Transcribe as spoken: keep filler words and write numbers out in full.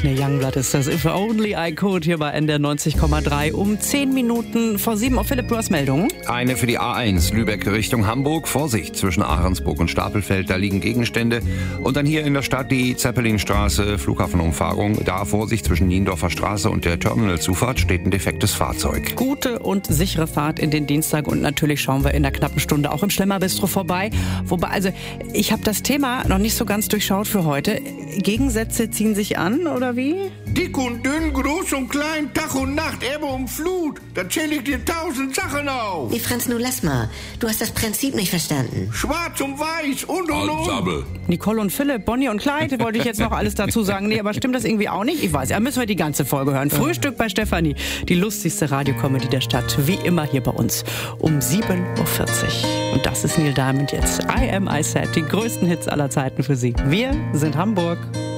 Whitney Youngblood ist das If Only I Could hier bei N D R neunzig Komma drei um zehn Minuten vor sieben. Auf Philipp, du hast Meldungen? Eine für die A eins, Lübeck Richtung Hamburg. Vorsicht, zwischen Ahrensburg und Stapelfeld, da liegen Gegenstände. Und dann hier in der Stadt die Zeppelinstraße, Flughafenumfahrung. Da Vorsicht, zwischen Niendorfer Straße und der Terminalzufahrt steht ein defektes Fahrzeug. Gute und sichere Fahrt in den Dienstag und natürlich schauen wir in der knappen Stunde auch im Schlemmerbistro vorbei. Wobei, also ich habe das Thema noch nicht so ganz durchschaut für heute. Gegensätze ziehen sich an, oder wie? Dick und dünn, groß und klein, Tag und Nacht, Ebbe und Flut. Da zähl ich dir tausend Sachen auf. Nee, Franz, nun lass mal. Du hast das Prinzip nicht verstanden. Schwarz und weiß und und und. Nicole und Philipp, Bonnie und Clyde, wollte ich jetzt noch alles dazu sagen. Nee, aber stimmt das irgendwie auch nicht? Ich weiß, ja, müssen wir die ganze Folge hören. Frühstück bei Stefanie, die lustigste Radiocomedy der Stadt. Wie immer hier bei uns um sieben Uhr vierzig. Und das ist Neil Diamond jetzt. I Am I Said, die größten Hits aller Zeiten für Sie. Wir sind Hamburg.